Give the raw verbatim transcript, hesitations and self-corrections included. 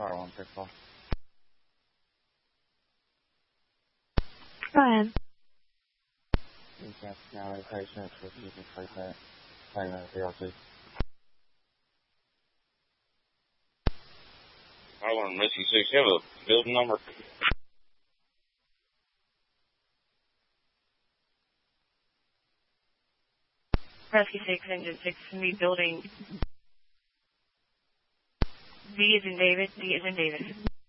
Car one six four. Go ahead. Yes, now the patient is refusing treatment. Payment of D L C. I want Missy six. You have a building number? Rescue six, Engine six, me building. V is in David, D is in David.